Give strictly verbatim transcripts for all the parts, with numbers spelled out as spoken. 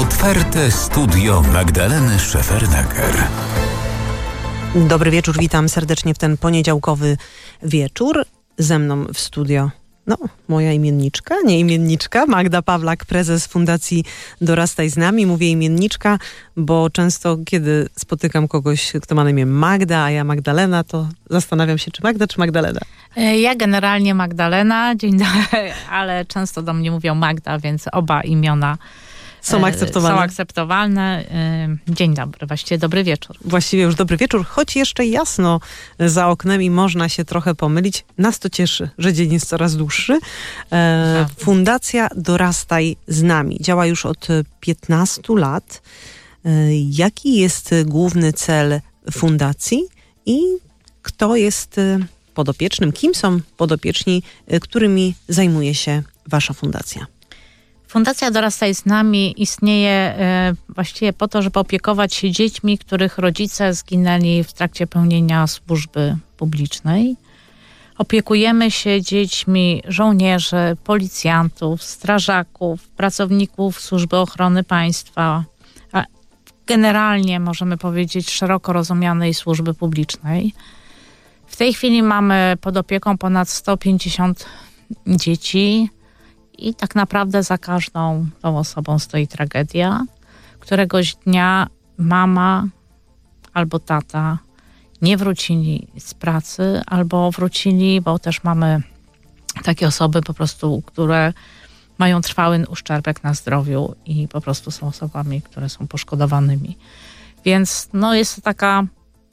Otwarte studio Magdaleny Szefernaker. Dobry wieczór, witam serdecznie w ten poniedziałkowy wieczór. Ze mną w studio, no, moja imienniczka, nie imienniczka, Magda Pawlak, prezes Fundacji Dorastaj z nami. Mówię imienniczka, bo często, kiedy spotykam kogoś, kto ma na imię Magda, a ja Magdalena, to zastanawiam się, czy Magda, czy Magdalena. Ja generalnie Magdalena, dzień dobry, ale często do mnie mówią Magda, więc oba imiona Są akceptowalne. Są akceptowalne. Dzień dobry, właściwie dobry wieczór. Właściwie już dobry wieczór, choć jeszcze jasno za oknem i można się trochę pomylić. Nas to cieszy, że dzień jest coraz dłuższy. E, Fundacja Dorastaj z nami działa już od piętnastu lat. E, jaki jest główny cel fundacji i kto jest podopiecznym? Kim są podopieczni, którymi zajmuje się wasza fundacja? Fundacja Dorastaj z nami istnieje e, właściwie po to, żeby opiekować się dziećmi, których rodzice zginęli w trakcie pełnienia służby publicznej. Opiekujemy się dziećmi żołnierzy, policjantów, strażaków, pracowników Służby Ochrony Państwa, a generalnie możemy powiedzieć szeroko rozumianej służby publicznej. W tej chwili mamy pod opieką ponad sto pięćdziesiąt dzieci. I tak naprawdę za każdą tą osobą stoi tragedia. Któregoś dnia mama albo tata nie wrócili z pracy, albo wrócili, bo też mamy takie osoby po prostu, które mają trwały uszczerbek na zdrowiu i po prostu są osobami, które są poszkodowanymi. Więc no, jest to taka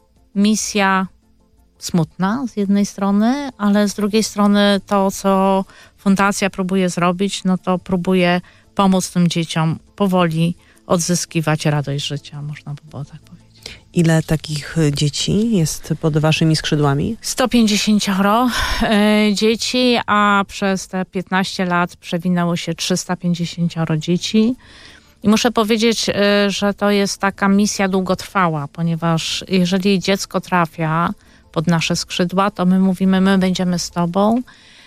misja smutna z jednej strony, ale z drugiej strony to, co fundacja próbuje zrobić, no to próbuje pomóc tym dzieciom powoli odzyskiwać radość życia, można by było tak powiedzieć. Ile takich dzieci jest pod waszymi skrzydłami? sto pięćdziesiąt y, dzieci, a przez te piętnaście lat przewinęło się trzysta pięćdziesiąt dzieci. I muszę powiedzieć, y, że to jest taka misja długotrwała, ponieważ jeżeli dziecko trafia pod nasze skrzydła, to my mówimy, my będziemy z tobą,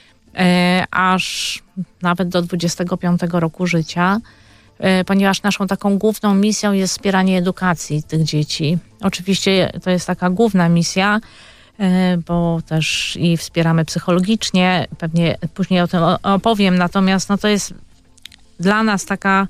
e, aż nawet do dwudziestego piątego roku życia, e, ponieważ naszą taką główną misją jest wspieranie edukacji tych dzieci. Oczywiście to jest taka główna misja, e, bo też i wspieramy psychologicznie, pewnie później o tym opowiem, natomiast no, to jest dla nas taka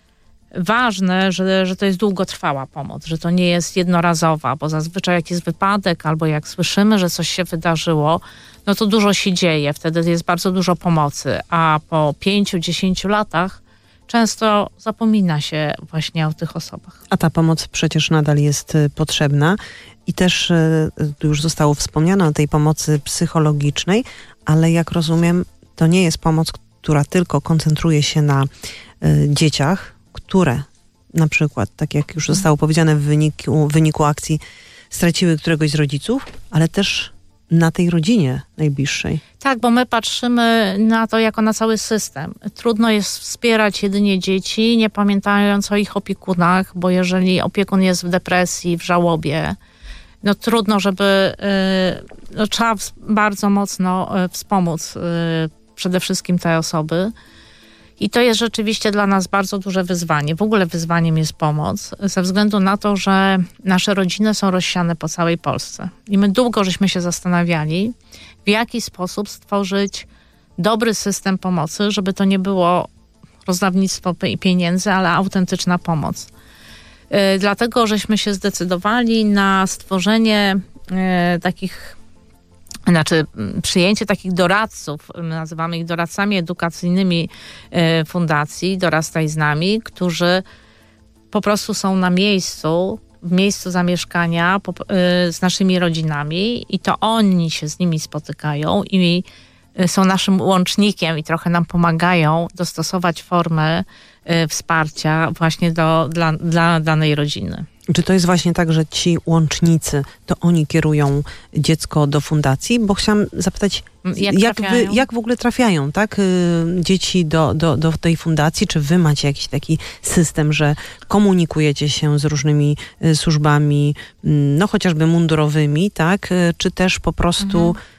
ważne, że, że to jest długotrwała pomoc, że to nie jest jednorazowa, bo zazwyczaj jak jest wypadek albo jak słyszymy, że coś się wydarzyło, no to dużo się dzieje, wtedy jest bardzo dużo pomocy, a po pięciu, dziesięciu latach często zapomina się właśnie o tych osobach. A ta pomoc przecież nadal jest potrzebna i też tu już zostało wspomniane o tej pomocy psychologicznej, ale jak rozumiem, to nie jest pomoc, która tylko koncentruje się na y, dzieciach, które na przykład, tak jak już zostało powiedziane w wyniku, w wyniku akcji, straciły któregoś z rodziców, ale też na tej rodzinie najbliższej. Tak, bo my patrzymy na to jako na cały system. Trudno jest wspierać jedynie dzieci, nie pamiętając o ich opiekunach, bo jeżeli opiekun jest w depresji, w żałobie, no trudno, żeby... Yy, no, trzeba bardzo mocno yy, wspomóc yy, przede wszystkim te osoby. I to jest rzeczywiście dla nas bardzo duże wyzwanie. W ogóle wyzwaniem jest pomoc, ze względu na to, że nasze rodziny są rozsiane po całej Polsce. I my długo żeśmy się zastanawiali, w jaki sposób stworzyć dobry system pomocy, żeby to nie było rozdawnictwo pieniędzy, ale autentyczna pomoc. Yy, dlatego żeśmy się zdecydowali na stworzenie yy, takich Znaczy przyjęcie takich doradców, my nazywamy ich doradcami edukacyjnymi fundacji Dorastaj z nami, którzy po prostu są na miejscu, w miejscu zamieszkania z naszymi rodzinami i to oni się z nimi spotykają i są naszym łącznikiem i trochę nam pomagają dostosować formę wsparcia właśnie do, dla, dla danej rodziny. Czy to jest właśnie tak, że ci łącznicy, to oni kierują dziecko do fundacji? Bo chciałam zapytać, jak, jak, wy, jak w ogóle trafiają, tak, dzieci do, do, do tej fundacji? Czy wy macie jakiś taki system, że komunikujecie się z różnymi służbami, no chociażby mundurowymi, tak? Czy też po prostu mhm.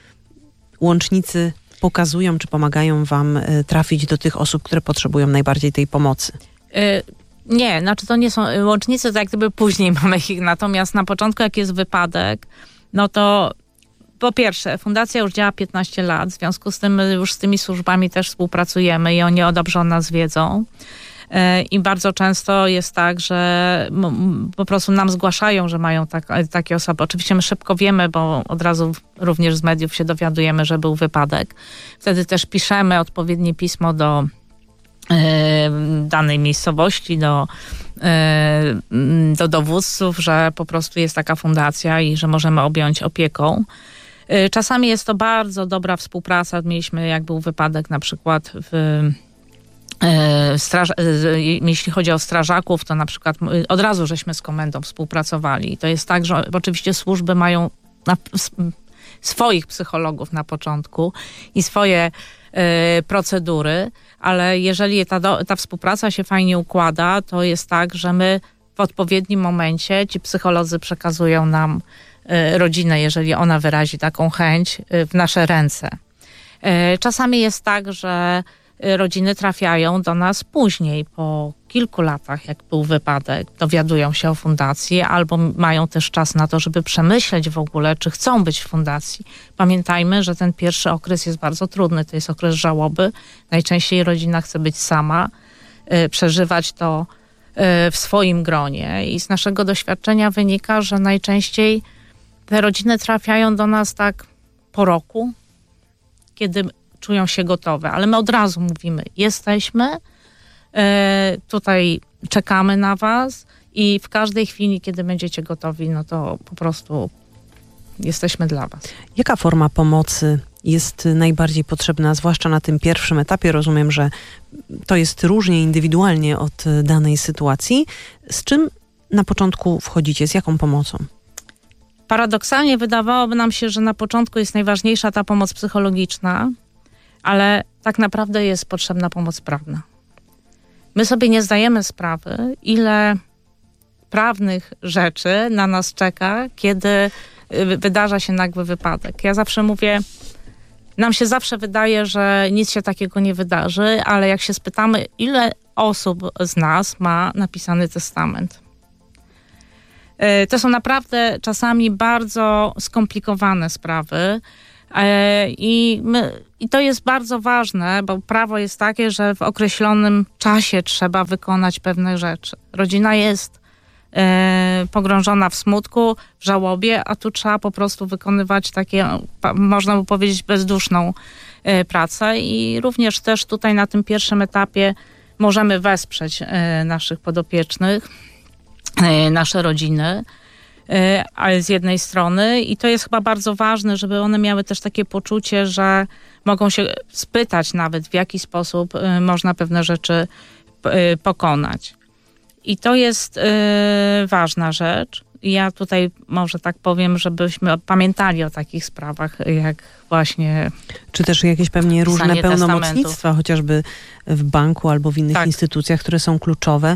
łącznicy pokazują, czy pomagają wam trafić do tych osób, które potrzebują najbardziej tej pomocy? Y- Nie, znaczy to nie są łącznicy, to jak gdyby później mamy ich, natomiast na początku jak jest wypadek, no to po pierwsze, fundacja już działa piętnaście lat, w związku z tym my już z tymi służbami też współpracujemy i oni dobrze o nas wiedzą. I bardzo często jest tak, że po prostu nam zgłaszają, że mają tak, takie osoby. Oczywiście my szybko wiemy, bo od razu również z mediów się dowiadujemy, że był wypadek. Wtedy też piszemy odpowiednie pismo do danej miejscowości, do, do dowódców, że po prostu jest taka fundacja i że możemy objąć opieką. Czasami jest to bardzo dobra współpraca. Mieliśmy, jak był wypadek na przykład w Straż, jeśli chodzi o strażaków, to na przykład od razu żeśmy z komendą współpracowali. To jest tak, że oczywiście służby mają na, swoich psychologów na początku i swoje y, procedury, ale jeżeli ta, ta współpraca się fajnie układa, to jest tak, że my w odpowiednim momencie ci psycholodzy przekazują nam y, rodzinę, jeżeli ona wyrazi taką chęć, y, w nasze ręce. Y, czasami jest tak, że rodziny trafiają do nas później, po kilku latach, jak był wypadek, dowiadują się o fundacji, albo mają też czas na to, żeby przemyśleć w ogóle, czy chcą być w fundacji. Pamiętajmy, że ten pierwszy okres jest bardzo trudny, to jest okres żałoby. Najczęściej rodzina chce być sama, y, przeżywać to y, w swoim gronie i z naszego doświadczenia wynika, że najczęściej te rodziny trafiają do nas tak po roku, kiedy czują się gotowe, ale my od razu mówimy, jesteśmy, e, tutaj czekamy na was i w każdej chwili, kiedy będziecie gotowi, no to po prostu jesteśmy dla was. Jaka forma pomocy jest najbardziej potrzebna, zwłaszcza na tym pierwszym etapie? Rozumiem, że to jest różnie indywidualnie od danej sytuacji. Z czym na początku wchodzicie? Z jaką pomocą? Paradoksalnie wydawałoby nam się, że na początku jest najważniejsza ta pomoc psychologiczna, ale tak naprawdę jest potrzebna pomoc prawna. My sobie nie zdajemy sprawy, ile prawnych rzeczy na nas czeka, kiedy wydarza się nagły wypadek. Ja zawsze mówię, nam się zawsze wydaje, że nic się takiego nie wydarzy, ale jak się spytamy, ile osób z nas ma napisany testament. To są naprawdę czasami bardzo skomplikowane sprawy. I, my, I to jest bardzo ważne, bo prawo jest takie, że w określonym czasie trzeba wykonać pewne rzeczy. Rodzina jest e, pogrążona w smutku, w żałobie, a tu trzeba po prostu wykonywać takie, można by powiedzieć, bezduszną e, pracę i również też tutaj na tym pierwszym etapie możemy wesprzeć e, naszych podopiecznych, e, nasze rodziny, ale z jednej strony i to jest chyba bardzo ważne, żeby one miały też takie poczucie, że mogą się spytać nawet, w jaki sposób można pewne rzeczy pokonać. I to jest ważna rzecz. Ja tutaj może tak powiem, żebyśmy pamiętali o takich sprawach, jak właśnie... Czy też jakieś pewnie różne pełnomocnictwa, chociażby w banku albo w innych tak. instytucjach, które są kluczowe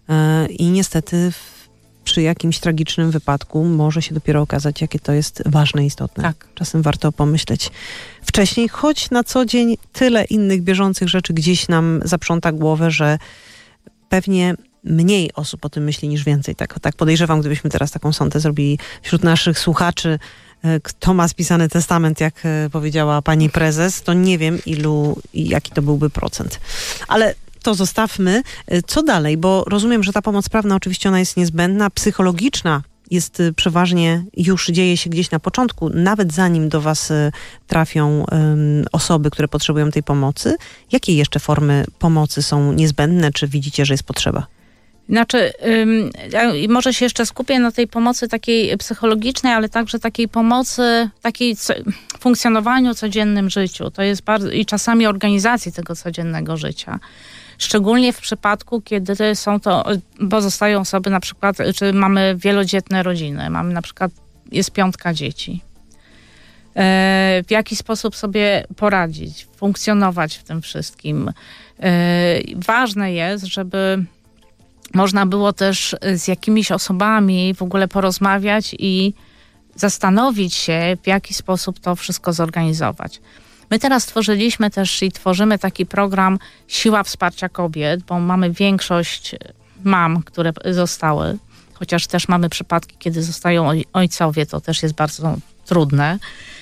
i niestety w przy jakimś tragicznym wypadku może się dopiero okazać, jakie to jest ważne i istotne. Tak. Czasem warto pomyśleć wcześniej, choć na co dzień tyle innych bieżących rzeczy gdzieś nam zaprząta głowę, że pewnie mniej osób o tym myśli niż więcej. Tak, tak podejrzewam, gdybyśmy teraz taką sondę zrobili wśród naszych słuchaczy, kto ma spisany testament, jak powiedziała pani prezes, to nie wiem ilu i jaki to byłby procent. Ale to zostawmy. Co dalej? Bo rozumiem, że ta pomoc prawna oczywiście ona jest niezbędna, psychologiczna jest przeważnie, już dzieje się gdzieś na początku, nawet zanim do was trafią um, osoby, które potrzebują tej pomocy. Jakie jeszcze formy pomocy są niezbędne? Czy widzicie, że jest potrzeba? Znaczy, ym, ja może się jeszcze skupię na tej pomocy takiej psychologicznej, ale także takiej pomocy, takiej co, funkcjonowaniu codziennym życiu. To jest bardzo, i czasami organizacji tego codziennego życia. Szczególnie w przypadku, kiedy są to, pozostają osoby na przykład, czy mamy wielodzietne rodziny, mamy na przykład, jest piątka dzieci. E, w jaki sposób sobie poradzić, funkcjonować w tym wszystkim. E, ważne jest, żeby można było też z jakimiś osobami w ogóle porozmawiać i zastanowić się, w jaki sposób to wszystko zorganizować. My teraz stworzyliśmy też i tworzymy taki program Siła Wsparcia Kobiet, bo mamy większość mam, które zostały, chociaż też mamy przypadki, kiedy zostają ojcowie, to też jest bardzo trudne.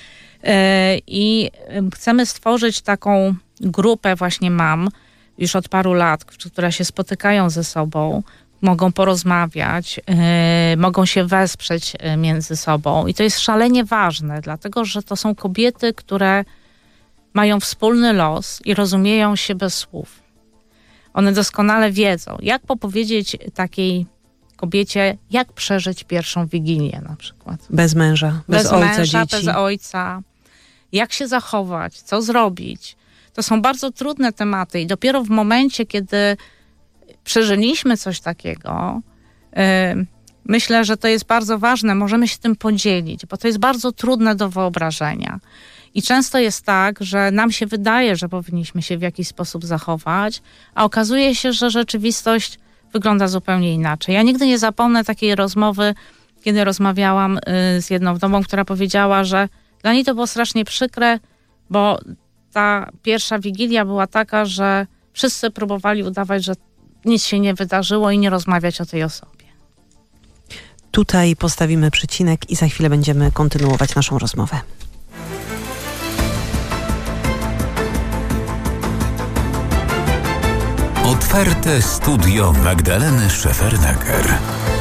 I chcemy stworzyć taką grupę właśnie mam już od paru lat, które się spotykają ze sobą, mogą porozmawiać, yy, mogą się wesprzeć między sobą. I to jest szalenie ważne, dlatego że to są kobiety, które mają wspólny los i rozumieją się bez słów. One doskonale wiedzą, jak popowiedzieć takiej kobiecie, jak przeżyć pierwszą Wigilię na przykład. Bez męża, bez, bez ojca, męża, dzieci. bez ojca. Jak się zachować, co zrobić. To są bardzo trudne tematy i dopiero w momencie, kiedy przeżyliśmy coś takiego, yy, myślę, że to jest bardzo ważne, możemy się tym podzielić, bo to jest bardzo trudne do wyobrażenia. I często jest tak, że nam się wydaje, że powinniśmy się w jakiś sposób zachować, a okazuje się, że rzeczywistość wygląda zupełnie inaczej. Ja nigdy nie zapomnę takiej rozmowy, kiedy rozmawiałam yy, z jedną wdową, która powiedziała, że dla niej to było strasznie przykre, bo ta pierwsza Wigilia była taka, że wszyscy próbowali udawać, że nic się nie wydarzyło i nie rozmawiać o tej osobie. Tutaj postawimy przecinek i za chwilę będziemy kontynuować naszą rozmowę. Otwarte studio Magdaleny Szefernaker.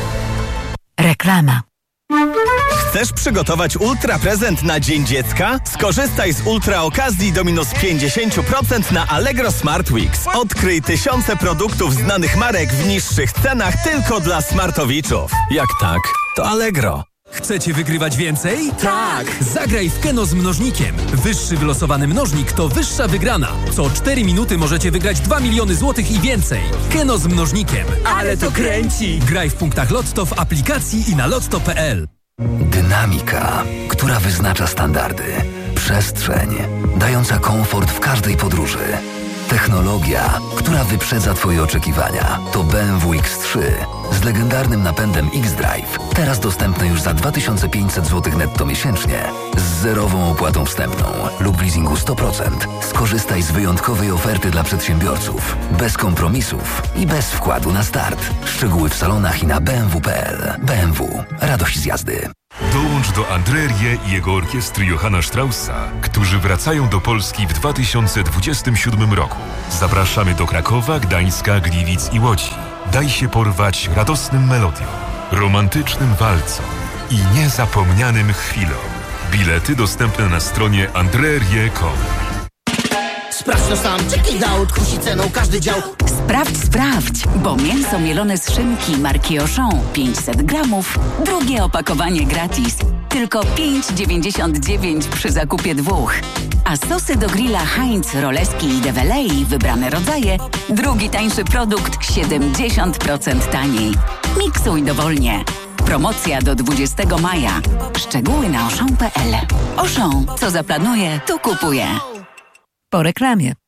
Reklama. Chcesz przygotować ultra prezent na Dzień Dziecka? Skorzystaj z ultra okazji do minus pięćdziesiąt procent na Allegro Smart Weeks. Odkryj tysiące produktów znanych marek w niższych cenach tylko dla smartowiczów. Jak tak, to Allegro. Chcecie wygrywać więcej? Tak! Zagraj w Keno z mnożnikiem. Wyższy wylosowany mnożnik to wyższa wygrana. Co cztery minuty możecie wygrać dwa miliony złotych i więcej. Keno z mnożnikiem. Ale to kręci! Graj w punktach Lotto w aplikacji i na lotto kropka p l. Dynamika, która wyznacza standardy. Przestrzeń, dająca komfort w każdej podróży. Technologia, która wyprzedza Twoje oczekiwania. To B M W X trzy z legendarnym napędem X-Drive. Teraz dostępne już za dwa tysiące pięćset złotych netto miesięcznie. Z zerową opłatą wstępną lub leasingu sto procent. Skorzystaj z wyjątkowej oferty dla przedsiębiorców. Bez kompromisów i bez wkładu na start. Szczegóły w salonach i na b m w kropka p l. B M W. Radość z jazdy. Dołącz do Andrerie i jego orkiestry Johanna Straussa, którzy wracają do Polski w dwa tysiące dwudziestym siódmym roku. Zapraszamy do Krakowa, Gdańska, Gliwic i Łodzi. Daj się porwać radosnym melodiom, romantycznym walcom i niezapomnianym chwilom. Bilety dostępne na stronie andrerie kropka com. Sprawdź to sam, check it out, kusi ceną każdy dział. Sprawdź, sprawdź, bo mięso mielone z szynki marki Auchan pięćset gramów, drugie opakowanie gratis. Tylko pięć dziewięćdziesiąt dziewięć przy zakupie dwóch. A sosy do grilla Heinz, Roleski i Develei, wybrane rodzaje, drugi tańszy produkt siedemdziesiąt procent taniej. Miksuj dowolnie. Promocja do dwudziestego maja. Szczegóły na auchan kropka p l. Auchan, co zaplanuje, to kupuje. Po reklamie.